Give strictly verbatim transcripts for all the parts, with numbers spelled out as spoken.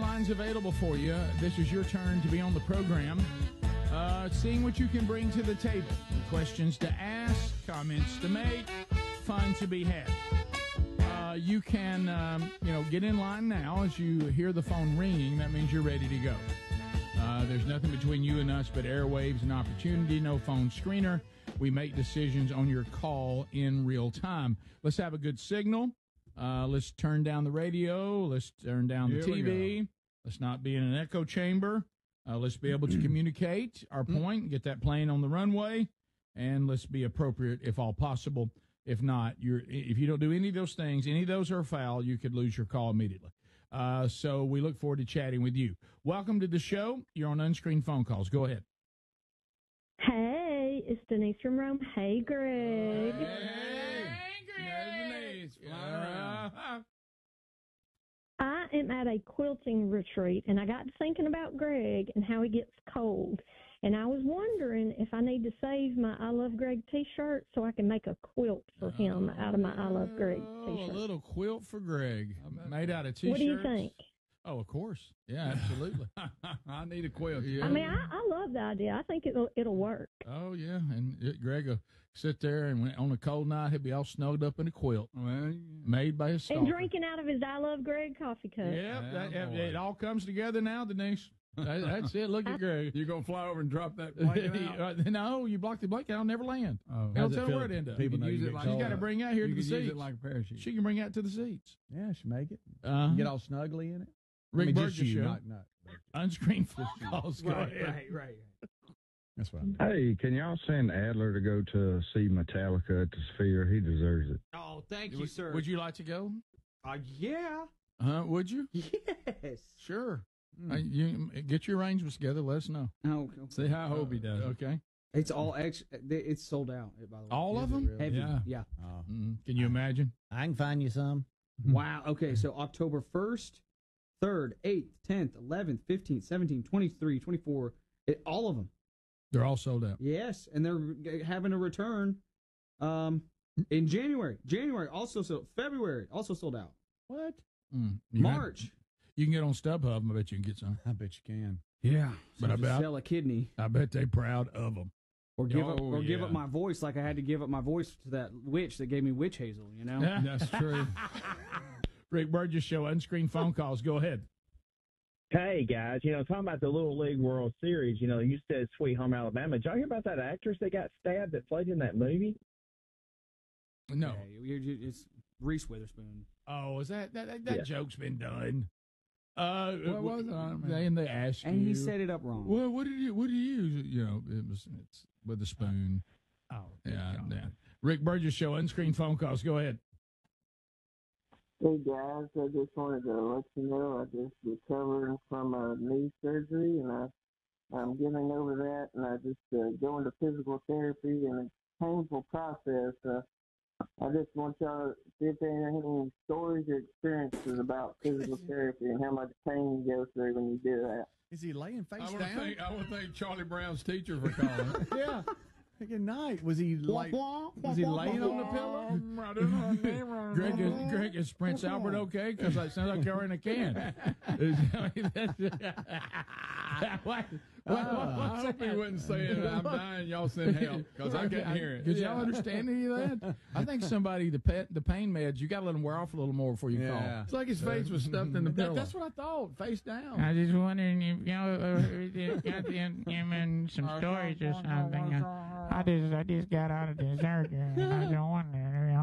lines available for you. This is your turn to be on the program. Uh, seeing what you can bring to the table. Questions to ask, comments to make, fun to be had. Uh, you can, um, you know, get in line now. As you hear the phone ringing, that means you're ready to go. Uh, there's nothing between you and us but airwaves and opportunity. No phone screener. We make decisions on your call in real time. Let's have a good signal. Uh, let's turn down the radio. Let's turn down the Here we T V. Let's not be in an echo chamber. Uh, let's be able to communicate our point and get that plane on the runway. And let's be appropriate if all possible. If not, you're if you don't do any of those things, any of those are foul, you could lose your call immediately. Uh, so we look forward to chatting with you. Welcome to the show. You're on Unscreened Phone Calls. Go ahead. Hey, it's Denise from Rome. Hey, Greg. Hey, Greg. Uh, I am at a quilting retreat, and I got to thinking about Greg and how he gets cold. And I was wondering if I need to save my I Love Greg T-shirt so I can make a quilt for him out of my I Love Greg T-shirt. Oh, a little quilt for Greg, made out of T-shirts. What do you think? Oh, of course. Yeah, absolutely. I need a quilt. Yeah. I mean, I, I love the idea. I think it'll it'll work. Oh, yeah. And it, Greg will sit there, and when, on a cold night, he'll be all snuggled up in a quilt Well, made by his And drinking out of his I Love Greg coffee cup. Yep, Yeah, that, boy. it all comes together now, Denise. That, that's it. Look at Greg. you going to fly over and drop that blanket out? No, you block the blanket, I'll never land. Oh. They'll How's it tell feel where it to end up. people You know use you it get like- She's cold? got to bring out here You to the could use seats. it like a parachute. She can bring out to the seats. Yeah, she make it. Uh, Get all snuggly in it. Rick I mean, Burgess just you, show. not, not. Unscreened phone calls. Go ahead. right. That's what I mean. Hey, can y'all send Adler to go to see Metallica at the Sphere? He deserves it. Oh, thank you, Would, sir. would you like to go? Uh, yeah. Huh? Would you? Yes. Sure. Uh, you get your arrangements together. Let us know. Oh, See how Hobie does it. Okay. it's all ex. It's sold out. By the way, All of Is it them? really? Heavy. Yeah. Yeah. Oh. Mm, can you imagine? I can find you some. Wow. Okay. So October first, third, eighth, tenth, eleventh, fifteenth, seventeenth, twenty-three, twenty-four. It, all of them. They're all sold out. Yes, and they're g- having a return. Um, in January. January also sold. February also sold out. What? Mm. You can- March. you can get on StubHub. I bet you can get some. I bet you can. Yeah. But So I to bet- sell a kidney. I bet they proud of them. Or give up, Oh, or give yeah. up my voice, like I had to give up my voice to that witch that gave me witch hazel. You know. That's true. Rick Burgess Show, Unscreened Phone Calls. Go ahead. Hey, guys, you know, talking about the Little League World Series, you know, you said Sweet Home Alabama. Did y'all hear about that actress that got stabbed that played in that movie? No. Yeah, you're, you're, it's Reese Witherspoon. Oh, is that that, that, that Yeah. joke's been done? Uh, What was it on, man? They, and they asked And you. he set it up wrong. Well, what did you? What did you use? You know, it was it's with a spoon. Oh, Yeah, yeah. Rick Burgess Show, Unscreened Phone Calls. Go ahead. Hey guys, I just wanted to let you know I just recovered from a knee surgery and I, I'm getting over that and I just uh, go into physical therapy and it's a painful process. Uh, I just want y'all to see if there are any stories or experiences about physical therapy and how much pain you go through when you do that. Is he laying face I want down? to thank I want to thank Charlie Brown's teacher for calling. Yeah. Good night. Was he like? Was he laying on the pillow? Greg is, Greg is Prince Albert okay? Because it sounds like you're in a can. what, Uh, what, what, I what's hope he that? wasn't saying I'm dying. Y'all send help because I couldn't hear it. Did y'all understand any of that? I think somebody the pet the pain meds you got to let them wear off a little more before you Yeah. call. It's like his face was stuffed in the That, pillow. that's what I thought. Face down. I was just wondering if y'all uh, got in, in some stories or something. Uh, I just I just got out of the surgery and I don't wonder.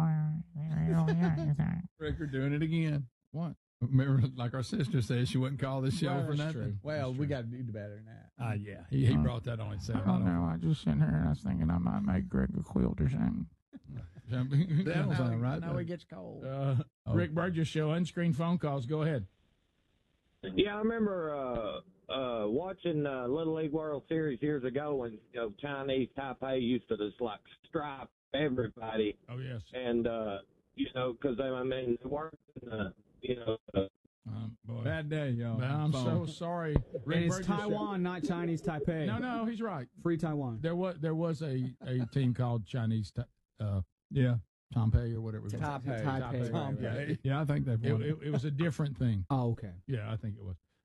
Rick, you're doing it again. What? Remember, like our sister said, she wouldn't call this show Well, for that's nothing. true. Well, That's we true. got to do better than that. Ah, yeah. He, he brought that on I himself. don't know. I just sitting here and I was thinking I might make Greg a quilt or something. That'll sound right. Now he gets cold. Uh, Rick Burgess Show, Unscreened Phone Calls. Go ahead. Yeah, I remember uh, uh, watching uh, Little League World Series years ago when you know Chinese Taipei used to just like stripe everybody, Oh, yes. and uh, you know because they, I mean, they weren't, uh, you know. Uh, Um, boy. Bad day, y'all. I'm so Phone. sorry. Rick And it's Burgess Show- Taiwan, not Chinese Taipei. No, no, he's right. Free Taiwan. There was there was a, a team called Chinese Ta- uh, Yeah. Taipei or whatever it was. Taipei. Taipei. Yeah, it, Yeah, I think they've it, won. it, it was a different thing. Oh, okay. Yeah, I think it was.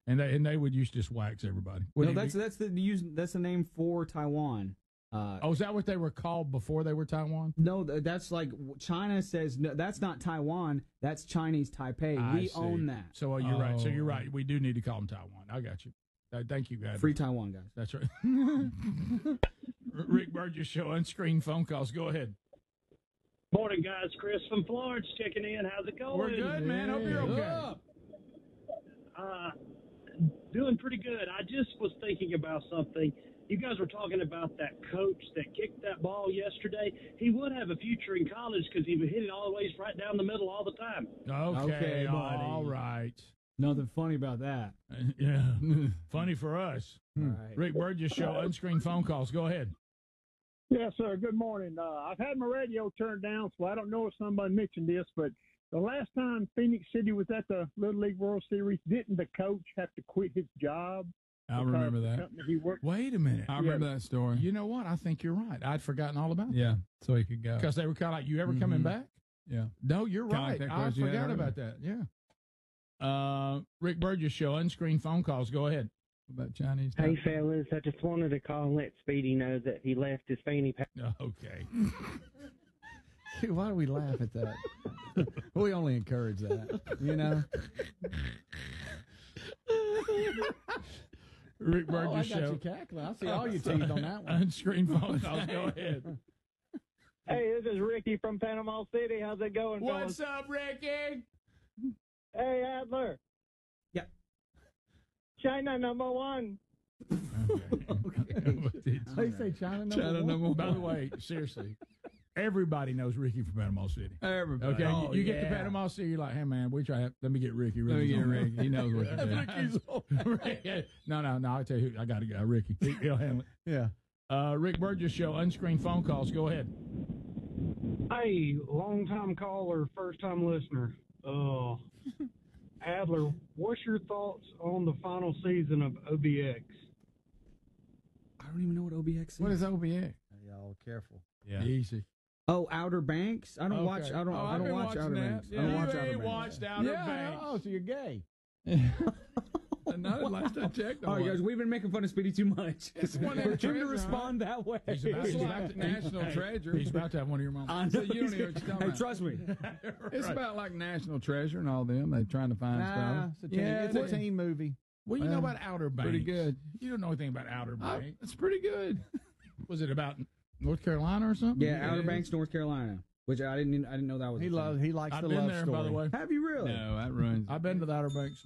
And they and they would used to just wax everybody. Would No, he that's be- that's the use. That's the name for Taiwan. Uh, oh, is that what they were called before they were Taiwan? No, th- that's like China says. No, that's not Taiwan. That's Chinese Taipei. I we see. own that. So uh, you're right. So you're Oh. right. We do need to call them Taiwan. I got you. Uh, thank you, guys. Free Taiwan, guys. That's right. R- Rick Burgess Show, unscreened phone calls. Go ahead. Morning, guys. Chris from Florence checking in. How's it going? We're good, man. Hope you're okay. Uh, doing pretty good. I just was thinking about something. You guys were talking about that coach that kicked that ball yesterday. He would have a future in college because he would hit it all the ways right down the middle all the time. Okay, Okay, buddy. all right. Nothing funny about that. Uh, yeah, funny for us. All right. Rick Burgess Show, unscreened phone calls. Go ahead. Yes, sir. Good morning. Uh, I've had my radio turned down, so I don't know if somebody mentioned this, but the last time Phoenix City was at the Little League World Series, didn't the coach have to quit his job? I remember because the that. company He worked. Wait a minute. I remember that story. You know what? I think you're right. I'd forgotten all about Yeah, so he could go. that. Because they were kind of like, you ever coming Mhm. back? Yeah. No, you're Kinda like right. that I question you had forgot earlier. about that. Yeah. Uh, Rick Burgess Show, unscreened phone calls. Go ahead. What about Chinese? Hey, fellas, I just wanted to call and let Speedy know that he left his fanny pack. Okay. Why do we laugh at that? We only encourage that, you know. Rick Oh, I Burgess got Show. you cackling. I see all your teeth on that one. Unscreened phone calls. Go ahead. Hey, this is Ricky from Panama City. How's it going, What's fellas? up, Ricky? Hey, Adler. Yeah. China number one. They say China number China one. number one. By the way, seriously, everybody knows Ricky from Panama City. Everybody. Okay, Oh, you, you get to yeah. Panama City, you're like, hey man, we try. Let me get Ricky. Let me Ricky's get on Ricky. that. He knows what to do. Ricky's on that. No, no, no. I tell you, who, I got a guy, Ricky. He, he'll handle it. Yeah. Uh, Rick Burgess Show, unscreened phone calls. Go ahead. Hey, long-time caller, first-time listener. Uh, Adler, what's your thoughts on the final season of O B X? I don't even know what O B X is. What is O B X? Y'all careful. Yeah. Easy. Oh, Outer Banks. I don't Okay. watch. I don't. Oh, I I've don't been watch watching Outer that. Banks. Yeah. I don't You watch ain't Outer Banks. watched Outer Yeah. Banks. Oh, so you're gay. Not the last I checked. All right, guys, we've been making fun of Speedy too much. It's one of For the him to treasure respond that way. He's about, It's he's like about to, national hey, treasure. He's about to have one of your moms. I know So you he's don't hear gonna- what you're talking Hey, about. trust me. It's about like National Treasure and all them. They're trying to find Nah, stuff. it's a teen, yeah, it's it a is. teen movie. What do you know Well, about Outer Banks? pretty good. You don't know anything about Outer I- Banks. it's pretty good. Was it about North Carolina or something? Yeah, Outer Banks, North Carolina, which I didn't. I didn't know that was. He a thing. loves. He likes I've the been love there, story. by the way. Have you really? No, that ruins. I've been to the Outer Banks.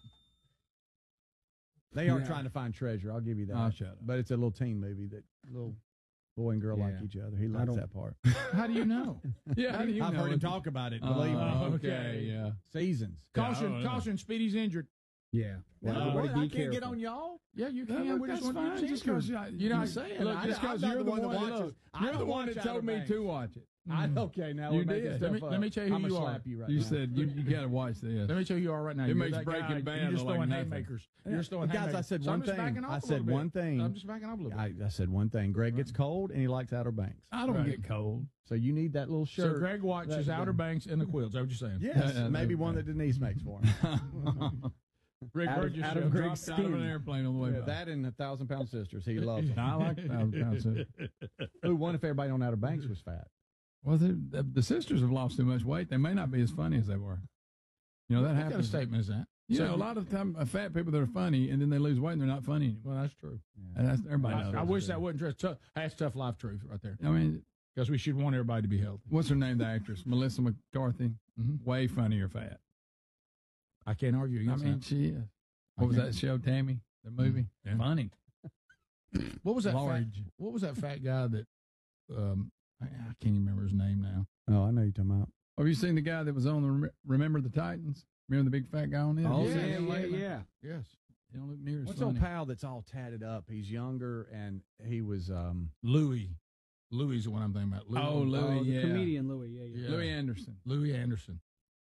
They are Yeah. trying to find treasure. I'll give you that. Oh, shut up. But it's a little teen movie that little boy and girl like Yeah. each other. He I likes don't- that part. How do you know? Yeah, how do you I've know heard him it? talk about it. Oh, Believe me. okay, Okay. yeah. Seasons. Caution, I don't know. caution, Speedy's injured. Yeah. Well, Uh, everybody What? be I can't careful. get on y'all. Yeah, you No, can. look, we just that's want fine. you Just to. because you, You know, you're saying, look, I, just because 'cause you're I'm the the one that one that watches. watches. I You're the don't one watch that told Outer me Banks. to watch it. I, okay, now You we're making did. stuff Let me- up. let me tell you who I'm you gonna are. slap you right You now. said you, you got to watch this. Let me tell you who you are right now. It You're makes that Breaking guy, Bad You're just look like throwing nothing. haymakers. You're just throwing Guys, haymakers. I said So I'm one just thing. backing off I a said little bit. one thing. I'm just backing up a little I, bit. I said one thing. Greg gets cold and he likes Outer Banks. I don't Right. get cold. So you need that little So shirt. Greg watches that- Outer Banks and the Quills. Is that what you're saying? Yes, Yeah, maybe yeah. one that Denise makes for him. Rick Out of- Burgess out of Show. Greg's Dropped out of an skin. airplane on the way Yeah, back. that and a Thousand Pound Sisters. He loves them. I like Thousand Pound Sisters. Who won if everybody on Outer Banks was fat? Well, the, the, the sisters have lost too much weight. They may not be as funny as they were. You know, that What kind of happens. statement is that? You So- know, a lot of time uh, fat people that are funny and then they lose weight and they're not funny anymore. Well, that's true. And that's everybody knows. I, I wish that wasn't true. It's tough- That's tough life truth right there. I mean, Because we should want everybody to be healthy. what's her name? The actress Melissa McCarthy. Mhm. Way funnier fat. I can't argue I against mean, that. she is. What was can't- that show? Tammy, the movie. Yeah. Funny. What was that? Fat, Large. what was that fat guy that? Um, I, I can't even remember his name now. Oh, I know you're talking about. Have you seen the guy that was on the Rem- Remember the Titans? Remember the big fat guy on it? Oh, You seen yeah, him yeah, lately? yeah. Yes. He don't look near as What's funny. old pal that's all tatted up? He's younger and he was. um Louis. Louis is the one I'm thinking about. Louis. Oh, Louis, Oh, the yeah. comedian Louis. Yeah, yeah. Yeah. Louis Anderson. Louis Anderson.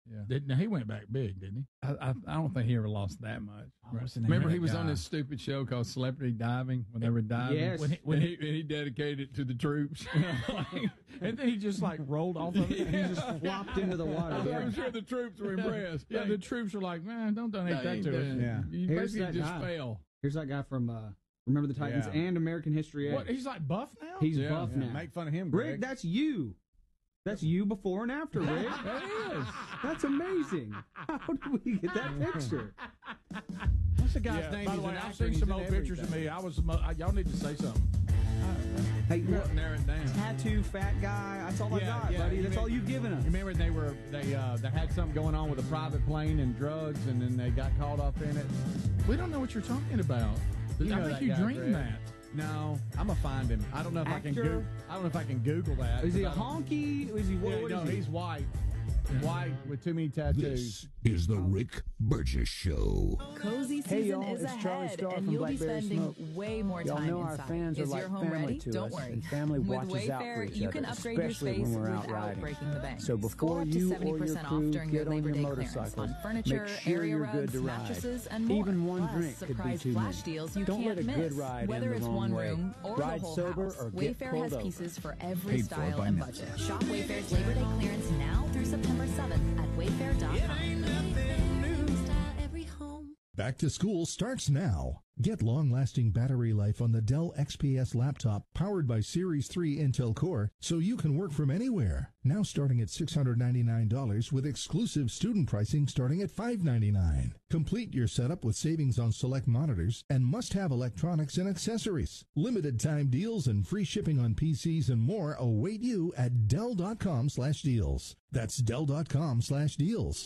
Yeah. Didn't he went back big, didn't he? I, I, I don't think he ever lost that much. what's the name Remember, of he that was on guy? this stupid show called Celebrity Diving when they were diving. Yes. When he, when he, and he dedicated it to the troops. And then he just like rolled off of it. And he just flopped into the water. I'm Yeah. sure the troops were impressed. Yeah, the troops were like, man, don't donate They that ain't to us. doing- Yeah. You Here's basically that just guy. fell. Here's that guy from uh, Remember the Titans Yeah. and American History X. What? He's like buff now. He's Yeah. buff Yeah, now. make fun of him, Greg. Rick, that's you. That's you before and after, Rick. That is. That's amazing. How did we get that picture? What's the guy's Yeah, name? by the He's way, an I've actor seen and some he's old in pictures of everything. me. I was, mo- I, y'all need to say something. Hey, You look, gotta narrow it down. tattoo fat guy. That's all I Yeah, got, yeah, buddy. you That's mean- all you've given us. You remember they were they uh they had something going on with a private plane and drugs, and then they got caught up in it. We don't know what you're talking about. You know I think that you guy, dreamed Greg. that. No, I'm gonna find him. I don't know if I can. Actor? Go- I don't know if I can Google that. Is he a 'cause I don't- honky? Is he what? Yeah, what no, is he? he's white. White with too many tattoos. This is the Rick Burgess Show. Cozy Hey, season y'all, is it's Charlie ahead, Starr and from you'll be Blackberry spending Smoke. way more Y'all time know our inside. fans are is like your home family ready? to Don't us, worry. and family With watches out for Wayfair, each you other, can upgrade your especially space when we're out without riding. breaking the bank. So Score before up to you seventy or your percent crew off during get your on Labor your Day clearance motorcycles, on furniture, make sure area you're good rugs, to ride. mattresses, and more. Even one Plus, drink could be surprise too flash many. deals you Don't can't let a miss. good ride Whether end the it's wrong one way. room or Ride the whole sober house, or get Wayfair pulled has over. pieces for every Paid for style by and Nets. budget. Shop Wayfair's Labor Day clearance now through September seventh at wayfair dot com. Back to school starts now. Get long-lasting battery life on the Dell X P S laptop powered by Series three Intel Core so you can work from anywhere. Now starting at six hundred ninety-nine dollars with exclusive student pricing starting at five hundred ninety-nine dollars. Complete your setup with savings on select monitors and must-have electronics and accessories. Limited time deals and free shipping on P Cs and more await you at Dell.com slash deals. That's Dell.com slash deals.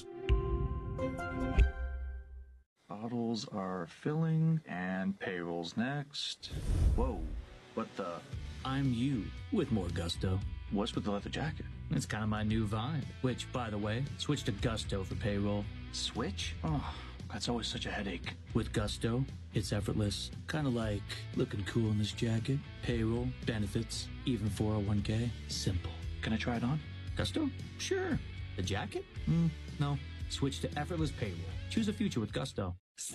Bottles are filling, and payroll's next. Whoa, what the? I'm you, with more gusto. What's with the leather jacket? It's kind of my new vibe. Which, by the way, switch to Gusto for payroll. Switch? Oh, that's always such a headache. With Gusto, it's effortless. Kind of like looking cool in this jacket. Payroll, benefits, even four oh one k. Simple. Can I try it on? Gusto? Sure. The jacket? Mm, no. Switch to effortless payroll. Choose a future with Gusto.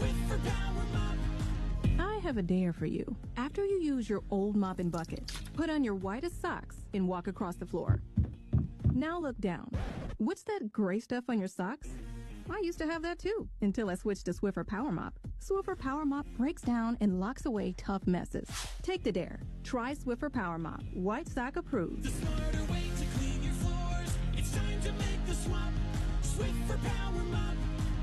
I have a dare for you. After you use your old mop and bucket, put on your whitest socks and walk across the floor. Now look down. What's that gray stuff on your socks? I used to have that too, until I switched to Swiffer Power Mop. Swiffer Power Mop breaks down and locks away tough messes. Take the dare. Try Swiffer Power Mop. White sock approved. The smarter way to clean your floors. It's time to make the swap. Swiffer Power Mop.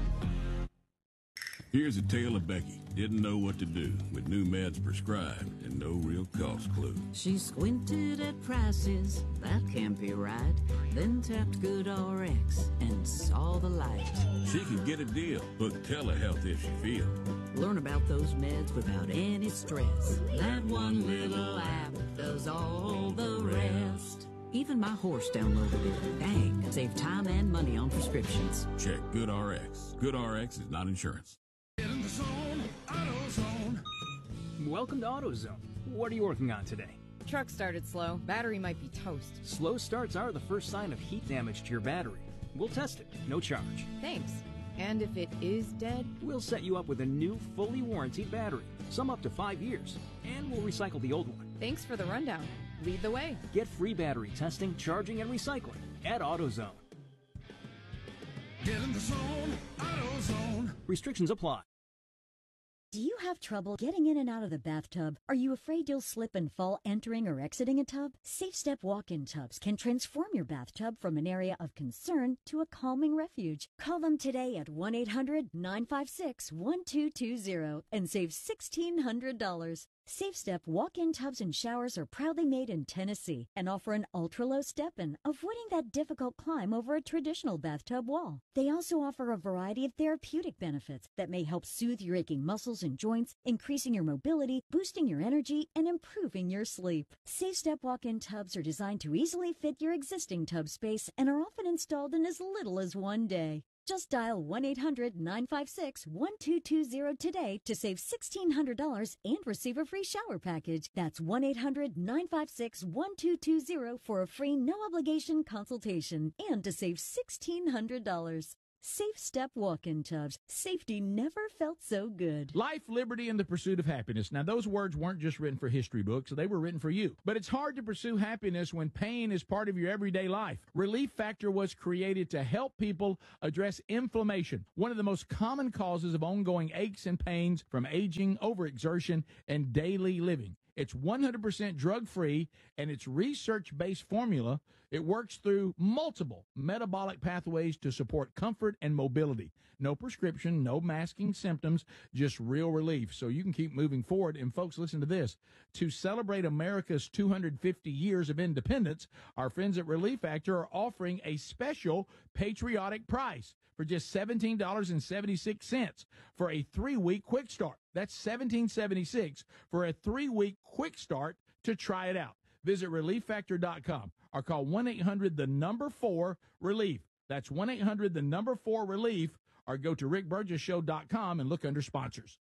Here's a tale of Becky. Didn't know what to do with new meds prescribed and no real cost clue. She squinted at prices, that can't be right. Then tapped GoodRx and saw the light. She can get a deal. Book telehealth if she feels. Learn about those meds without any stress. That one little app does all the rest. Even my horse downloaded it. Dang, save time and money on prescriptions. Check GoodRx. GoodRx is not insurance. Get in the zone, AutoZone. Welcome to AutoZone. What are you working on today? Truck started slow. Battery might be toast. Slow starts are the first sign of heat damage to your battery. We'll test it, no charge. Thanks. And if it is dead? We'll set you up with a new, fully warranted battery, some up to five years, and we'll recycle the old one. Thanks for the rundown. Lead the way. Get free battery testing, charging, and recycling at AutoZone. Get in the zone, AutoZone. Restrictions apply. Do you have trouble getting in and out of the bathtub? Are you afraid you'll slip and fall entering or exiting a tub? SafeStep walk-in tubs can transform your bathtub from an area of concern to a calming refuge. Call them today at one eight hundred nine five six one two two zero and save sixteen hundred dollars. SafeStep walk-in tubs and showers are proudly made in Tennessee and offer an ultra-low step-in, avoiding that difficult climb over a traditional bathtub wall. They also offer a variety of therapeutic benefits that may help soothe your aching muscles and joints, increasing your mobility, boosting your energy, and improving your sleep. SafeStep walk-in tubs are designed to easily fit your existing tub space and are often installed in as little as one day. Just dial one eight hundred nine five six one two two zero today to save sixteen hundred dollars and receive a free shower package. That's one eight hundred nine five six one two two zero for a free no-obligation consultation and to save sixteen hundred dollars. Safe Step walk-in tubs. Safety never felt so good. Life, liberty, and the pursuit of happiness. Now, those words weren't just written for history books. They were written for you. But it's hard to pursue happiness when pain is part of your everyday life. Relief Factor was created to help people address inflammation, one of the most common causes of ongoing aches and pains from aging, overexertion, and daily living. It's one hundred percent drug-free, and it's research-based formula. It works through multiple metabolic pathways to support comfort and mobility. No prescription, no masking symptoms, just real relief. So you can keep moving forward. And folks, listen to this. To celebrate America's two hundred fifty years of independence, our friends at Relief Factor are offering a special patriotic price for just seventeen dollars and seventy-six cents for a three-week quick start. That's seventeen dollars and seventy-six cents for a three-week quick start to try it out. Visit relief factor dot com or call one eight hundred the number four relief. That's one eight hundred the number four relief, or go to rick burgess show dot com and look under sponsors.